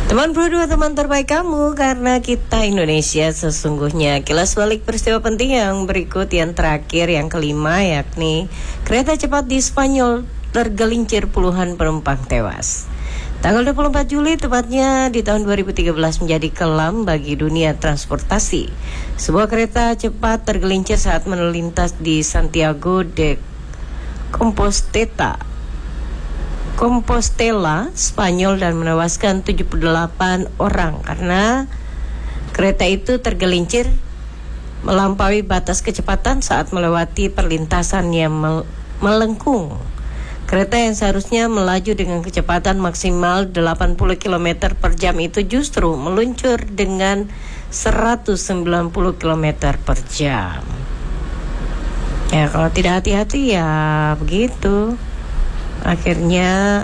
Teman Pro 2, teman terbaik kamu, karena kita Indonesia sesungguhnya. Kilas balik peristiwa penting yang berikut, yang terakhir, yang kelima, yakni kereta cepat di Spanyol tergelincir, puluhan penumpang tewas. Tanggal 24 Juli tepatnya di tahun 2013 menjadi kelam bagi dunia transportasi. Sebuah kereta cepat tergelincir saat melintas di Santiago de Compostela, Spanyol, dan menewaskan 78 orang karena kereta itu tergelincir melampaui batas kecepatan saat melewati perlintasan yang melengkung. Kereta yang seharusnya melaju dengan kecepatan maksimal 80 km per jam itu justru meluncur dengan 190 km per jam. Ya, kalau tidak hati-hati ya begitu. Akhirnya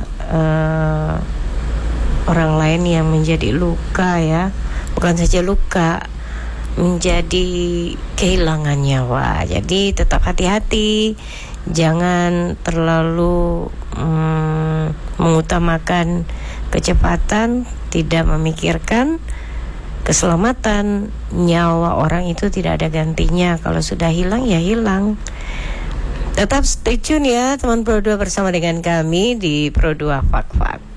orang lain yang menjadi luka, ya, bukan saja luka, menjadi kehilangan nyawa. Jadi tetap hati-hati, jangan terlalu mengutamakan kecepatan, tidak memikirkan keselamatan. Nyawa orang itu tidak ada gantinya, kalau sudah hilang ya hilang. Tetap stay tune ya teman Pro 2 bersama dengan kami di Pro 2 Fak Fak.